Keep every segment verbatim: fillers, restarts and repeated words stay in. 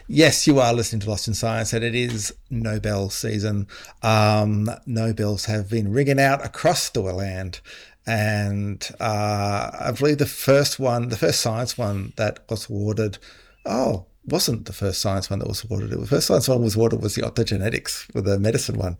Yes, you are listening to Lost in Science, and it is Nobel season. Um, Nobels have been ringing out across the land, and uh, I believe the first one, the first science one that was awarded, oh, wasn't the first science one that was awarded. The first science one was awarded was the optogenetics for the medicine one.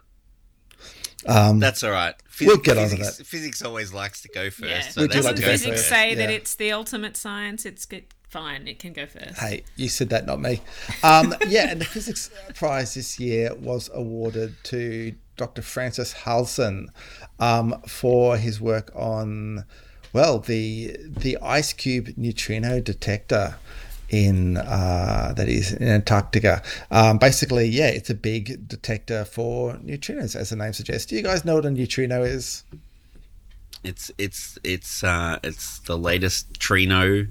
Um, That's all right. Phys- we'll get physics, on to that. Physics always likes to go first. Yeah. So We they do will like Doesn't to go go physics first, say yeah. that it's the ultimate science? It's good. Fine, it can go first. Hey, you said that, not me. Um, yeah, and the physics prize this year was awarded to Doctor Francis Halson um, for his work on, well, the the ice cube neutrino detector in uh, that is in Antarctica. Um, basically, yeah, it's a big detector for neutrinos, as the name suggests. Do you guys know what a neutrino is? It's it's it's uh it's the latest Trino.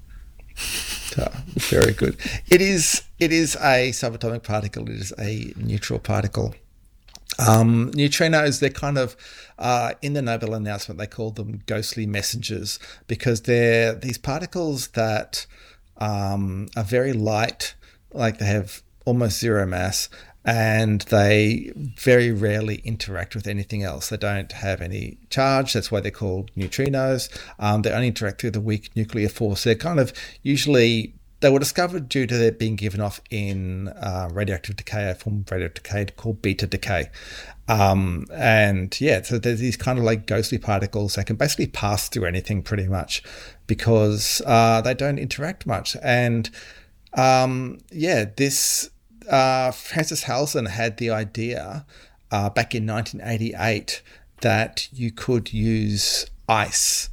Oh, very good. It is. It is a subatomic particle. It is a neutral particle. Um, neutrinos, they're kind of, uh, in the Nobel announcement, they called them ghostly messengers because they're these particles that um, are very light, like they have almost zero mass, and they very rarely interact with anything else. They don't have any charge. That's why they're called neutrinos. Um, they only interact through the weak nuclear force. They're kind of usually, they were discovered due to their being given off in uh, radioactive decay, a form of radioactive decay called beta decay. Um, and yeah, so there's these kind of like ghostly particles that can basically pass through anything pretty much because uh, they don't interact much. And um, yeah, this... Uh, Francis Halson had the idea uh, back in nineteen eighty-eight that you could use ice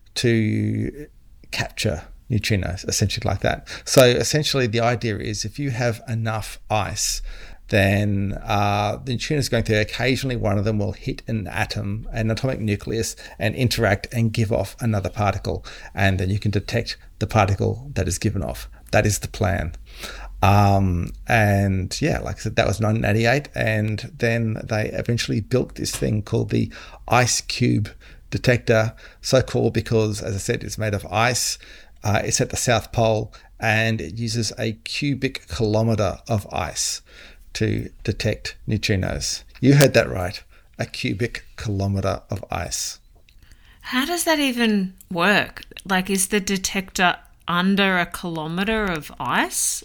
to capture neutrinos, essentially like that. So essentially the idea is if you have enough ice, then uh, the neutrinos going through, occasionally one of them will hit an atom, an atomic nucleus, and interact and give off another particle. And then you can detect the particle that is given off. That is the plan. Um, and yeah, like I said, that was nineteen eighty-eight. And then they eventually built this thing called the ice cube detector, so called because, as I said, it's made of ice. Uh, it's at the South Pole and it uses a cubic kilometre of ice to detect neutrinos. You heard that right. A cubic kilometre of ice. How does that even work? Like, is the detector under a kilometre of ice?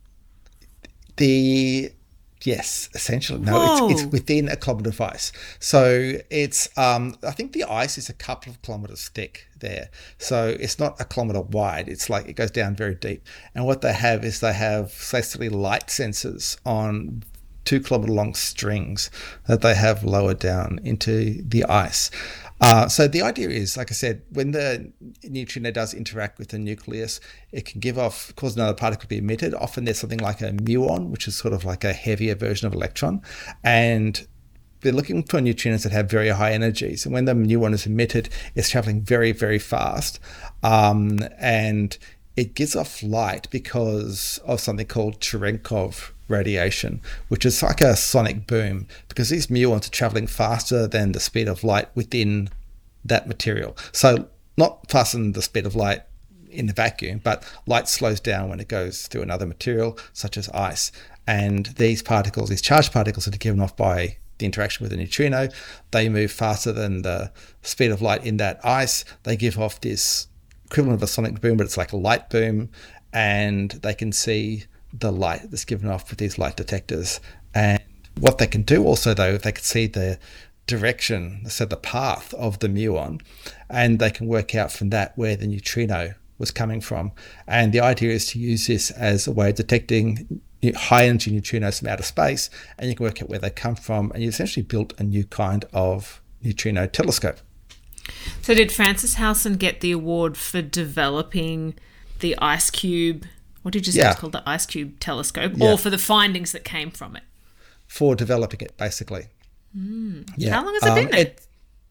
The yes, essentially no, Whoa. it's, it's within a kilometre of ice. So it's um, I think the ice is a couple of kilometres thick there. So it's not a kilometre wide. It's like it goes down very deep. And what they have is they have basically light sensors on two kilometre long strings that they have lowered down into the ice. Uh, so the idea is, like I said, when the neutrino does interact with the nucleus, it can give off, cause another particle to be emitted. Often there's something like a muon, which is sort of like a heavier version of electron. And they're looking for neutrinos that have very high energies. And when the muon is emitted, it's traveling very, very fast. Um, and it gives off light because of something called Cherenkov radiation, which is like a sonic boom because these muons are traveling faster than the speed of light within that material. So not faster than the speed of light in the vacuum, but light slows down when it goes through another material such as ice. And these particles, these charged particles that are given off by the interaction with a neutrino, they move faster than the speed of light in that ice. They give off this equivalent of a sonic boom, but it's like a light boom, and they can see the light that's given off with these light detectors. And what they can do also, though, they can see the direction, so the path of the muon, and they can work out from that where the neutrino was coming from. And the idea is to use this as a way of detecting high energy neutrinos from outer space, and you can work out where they come from, and you essentially built a new kind of neutrino telescope. So did Francis Halson get the award for developing the Ice Cube, what did you say Yeah. it's called, the Ice Cube telescope, Yeah. or for the findings that came from it? For developing it, basically. Mm. Yeah. How long has it Um, been there? it-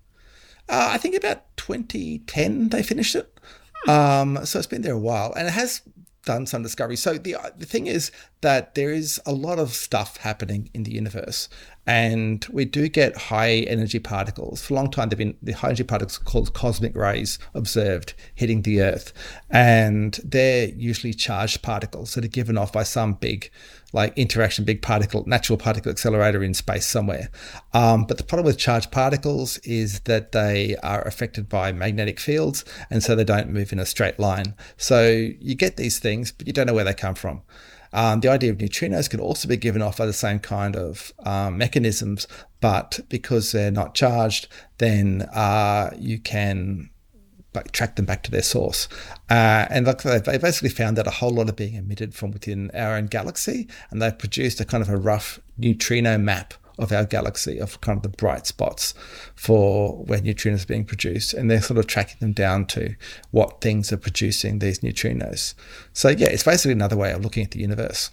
uh, I think about twenty ten they finished it. Um, so it's been there a while, and it has done some discovery. So the the thing is that there is a lot of stuff happening in the universe, And we do get high energy particles. For a long time, they've been the high energy particles called cosmic rays observed hitting the Earth. And they're usually charged particles that are given off by some big, like interaction, big particle, natural particle accelerator in space somewhere. Um, but the problem with charged particles is that they are affected by magnetic fields, and so they don't move in a straight line. So you get these things, but you don't know where they come from. Um, the idea of neutrinos can also be given off by the same kind of um, mechanisms, but because they're not charged, then uh, you can track them back to their source. Uh, and look, they basically found that a whole lot are being emitted from within our own galaxy, and they've produced a kind of a rough neutrino map of our galaxy, of kind of the bright spots for where neutrinos are being produced, and they're sort of tracking them down to what things are producing these neutrinos. So yeah, it's basically another way of looking at the universe.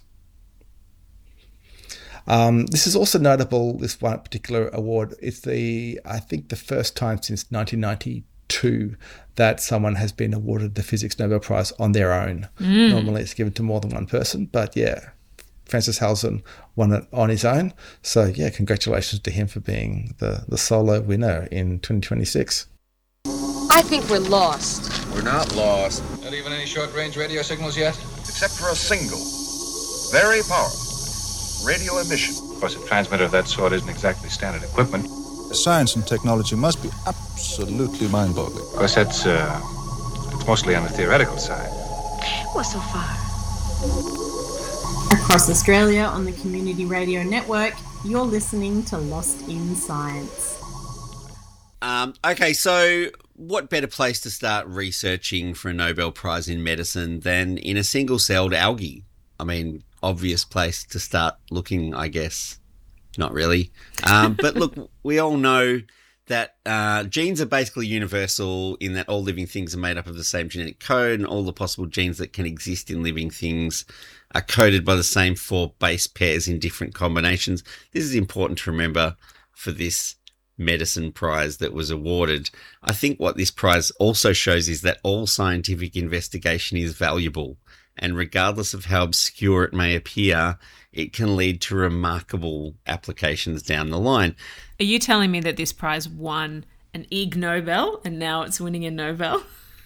Um, this is also notable, this one particular award. It's the, I think the first time since nineteen ninety-two that someone has been awarded the Physics Nobel Prize on their own. Mm. Normally it's given to more than one person, but yeah, Francis Halzen won it on his own. So yeah, congratulations to him for being the, the solo winner in twenty twenty-six. I think we're lost. We're not lost. Not even any short-range radio signals yet? Except for a single, very powerful radio emission. Of course, a transmitter of that sort isn't exactly standard equipment. Science and technology must be absolutely mind-boggling. Of course, that's uh, it's mostly on the theoretical side. Well, so far. Across Australia on the Community Radio Network, you're listening to Lost in Science. Um, okay, so what better place to start researching for a Nobel Prize in medicine than in a single-celled algae? I mean, obvious place to start looking, I guess. Not really. Um, but look, we all know that uh, genes are basically universal in that all living things are made up of the same genetic code, and all the possible genes that can exist in living things are coded by the same four base pairs in different combinations. This is important to remember for this medicine prize that was awarded. I think what this prize also shows is that all scientific investigation is valuable, and regardless of how obscure it may appear, it can lead to remarkable applications down the line. Are you telling me that this prize won an Ig Nobel and now it's winning a Nobel?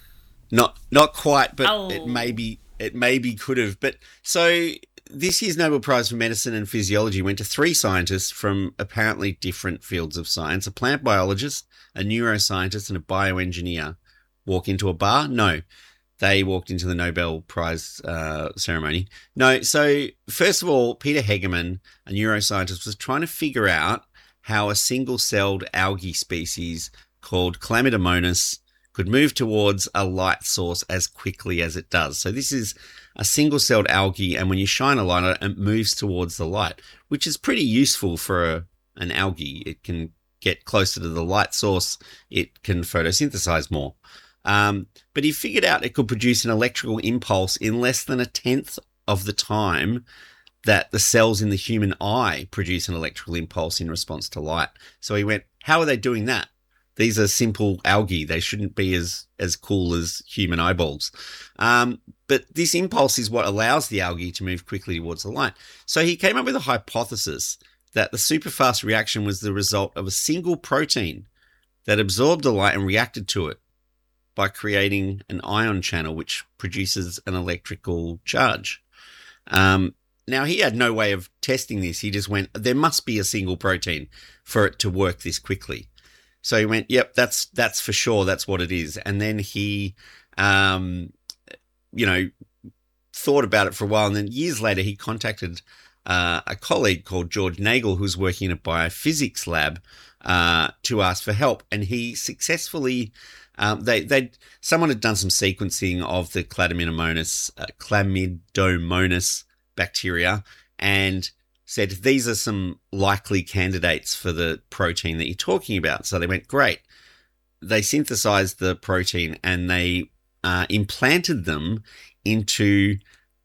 Not not quite, but oh. it maybe it maybe could have. But so this year's Nobel Prize for Medicine and Physiology went to three scientists from apparently different fields of science: a plant biologist, a neuroscientist, and a bioengineer. Walk into a bar? No. They walked into the Nobel Prize uh, ceremony. No, so first of all, Peter Hegeman, a neuroscientist, was trying to figure out how a single-celled algae species called Chlamydomonas could move towards a light source as quickly as it does. So this is a single-celled algae, and when you shine a light on it, it moves towards the light, which is pretty useful for a, an algae. It can get closer to the light source. It can photosynthesize more. Um, but he figured out it could produce an electrical impulse in less than a tenth of the time that the cells in the human eye produce an electrical impulse in response to light. So he went, how are they doing that? These are simple algae. They shouldn't be as, as cool as human eyeballs. Um, but this impulse is what allows the algae to move quickly towards the light. So he came up with a hypothesis that the superfast reaction was the result of a single protein that absorbed the light and reacted to it by creating an ion channel which produces an electrical charge. Um, now, he had no way of testing this. He just went, there must be a single protein for it to work this quickly. So he went, yep, that's that's for sure. That's what it is. And then he, um, you know, thought about it for a while. And then years later, he contacted uh, a colleague called George Nagel, who's working in a biophysics lab, uh, to ask for help. And he successfully... Um, they, they, someone had done some sequencing of the Chlamydomonas, uh, Chlamydomonas bacteria, and said these are some likely candidates for the protein that you're talking about. So they went, great. They synthesized the protein and they uh, implanted them into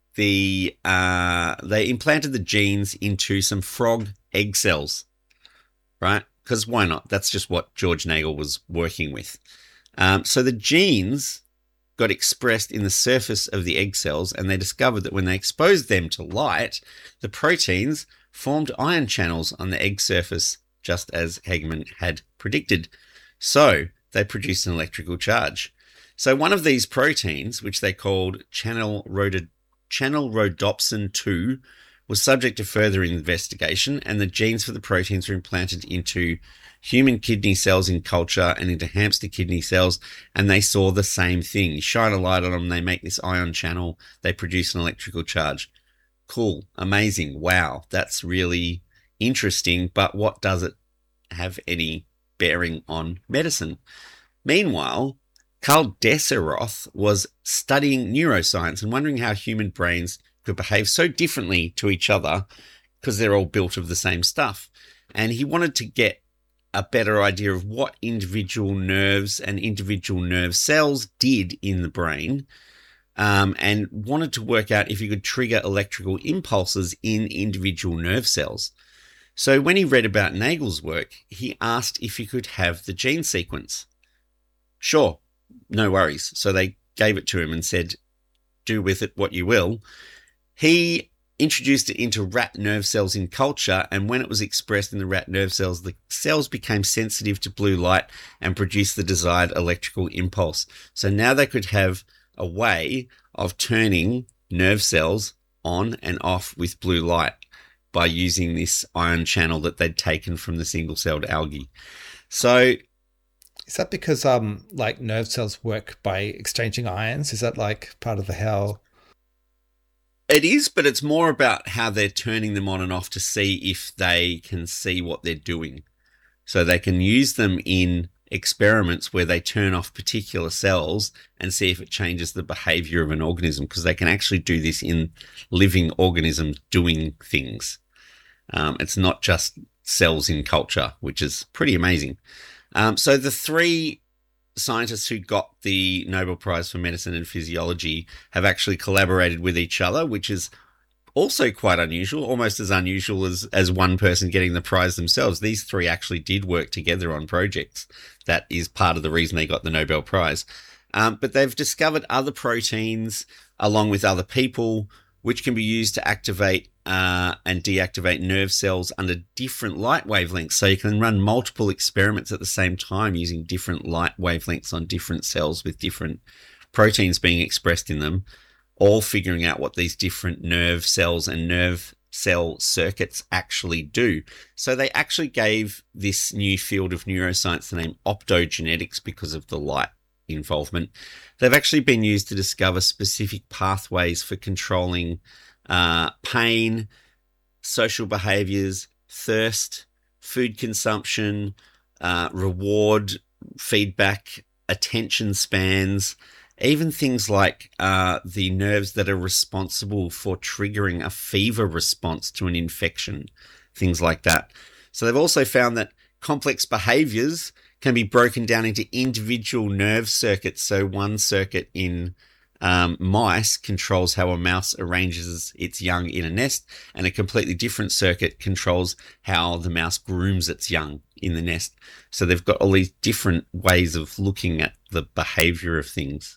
the. Uh, they implanted the genes into some frog egg cells, right? Because why not? That's just what George Nagel was working with. Um, so the genes got expressed in the surface of the egg cells, and they discovered that when they exposed them to light, the proteins formed ion channels on the egg surface, just as Hegeman had predicted. So they produced an electrical charge. So one of these proteins, which they called channel, rhodod- channel rhodopsin two, was subject to further investigation, and the genes for the proteins were implanted into human kidney cells in culture and into hamster kidney cells, and they saw the same thing. You shine a light on them, they make this ion channel, they produce an electrical charge. Cool, amazing, wow, that's really interesting, but what does it have any bearing on medicine? Meanwhile, Karl Desseroth was studying neuroscience and wondering how human brains could behave so differently to each other because they're all built of the same stuff. And he wanted to get a better idea of what individual nerves and individual nerve cells did in the brain, um, and wanted to work out if he could trigger electrical impulses in individual nerve cells. So when he read about Nagel's work, he asked if he could have the gene sequence. Sure, no worries. So they gave it to him and said, do with it what you will. He introduced it into rat nerve cells in culture, and when it was expressed in the rat nerve cells, the cells became sensitive to blue light and produced the desired electrical impulse. So now they could have a way of turning nerve cells on and off with blue light by using this ion channel that they'd taken from the single-celled algae. So is that because um like nerve cells work by exchanging ions? Is that like part of the how? It is, but it's more about how they're turning them on and off to see if they can see what they're doing. So they can use them in experiments where they turn off particular cells and see if it changes the behavior of an organism, because they can actually do this in living organisms doing things. Um, it's not just cells in culture, which is pretty amazing. Um, so the three scientists who got the Nobel Prize for Medicine and Physiology have actually collaborated with each other, which is also quite unusual, almost as unusual as, as one person getting the prize themselves. These three actually did work together on projects. That is part of the reason they got the Nobel Prize. Um, but they've discovered other proteins along with other people which can be used to activate uh, and deactivate nerve cells under different light wavelengths. So you can run multiple experiments at the same time using different light wavelengths on different cells with different proteins being expressed in them, all figuring out what these different nerve cells and nerve cell circuits actually do. So they actually gave this new field of neuroscience the name optogenetics because of the light involvement. They've actually been used to discover specific pathways for controlling uh, pain, social behaviors, thirst, food consumption, uh, reward, feedback, attention spans, even things like uh, the nerves that are responsible for triggering a fever response to an infection, things like that. So they've also found that complex behaviors can be broken down into individual nerve circuits. So one circuit in um, mice controls how a mouse arranges its young in a nest, and a completely different circuit controls how the mouse grooms its young in the nest. So they've got all these different ways of looking at the behavior of things.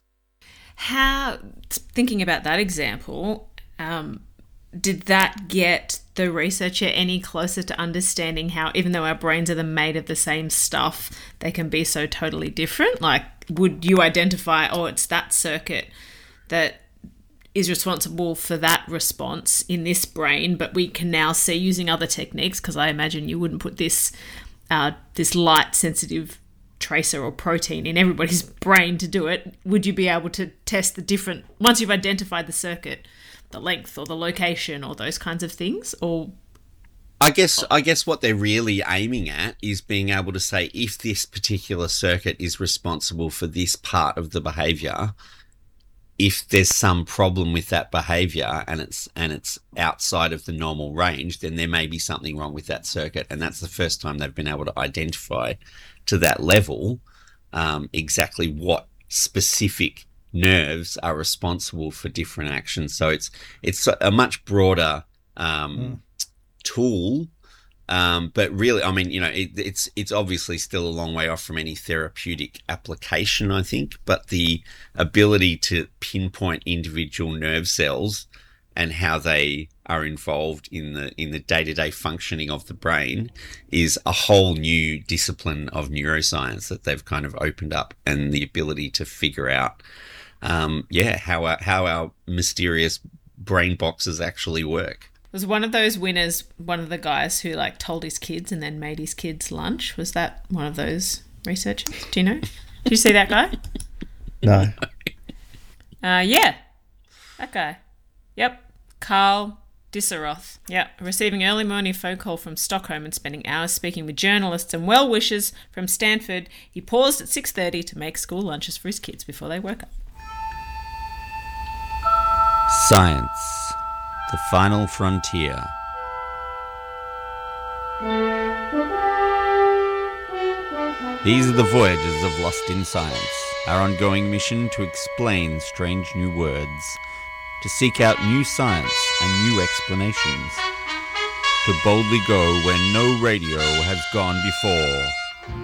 How, thinking about that example, um, did that get the researcher any closer to understanding how, even though our brains are made of the same stuff, they can be so totally different? Like, would you identify, oh, it's that circuit that is responsible for that response in this brain, but we can now see using other techniques, because I imagine you wouldn't put this uh, this light-sensitive tracer or protein in everybody's brain to do it. Would you be able to test the different, once you've identified the circuit, the length or the location or those kinds of things? Or I guess I guess what they're really aiming at is being able to say if this particular circuit is responsible for this part of the behavior, if there's some problem with that behavior and it's and it's outside of the normal range, then there may be something wrong with that circuit. And that's the first time they've been able to identify to that level um, exactly what specific nerves are responsible for different actions. So it's it's a much broader um, mm. tool, um, but really, I mean, you know, it, it's it's obviously still a long way off from any therapeutic application, I think. But the ability to pinpoint individual nerve cells and how they are involved in the in the day-to-day functioning of the brain is a whole new discipline of neuroscience that they've kind of opened up, and the ability to figure out, um, yeah, how our, how our mysterious brain boxes actually work. Was one of those winners one of the guys who like told his kids and then made his kids lunch? Was that one of those researchers? Do you know? Did you see that guy? No. Uh, yeah, that guy. Yep, Carl Disseroth. Yep, receiving early morning phone call from Stockholm and spending hours speaking with journalists and well-wishers from Stanford, he paused at six thirty to make school lunches for his kids before they woke up. Science, the final frontier. These are the voyages of Lost in Science, our ongoing mission to explain strange new words, to seek out new science and new explanations, to boldly go where no radio has gone before.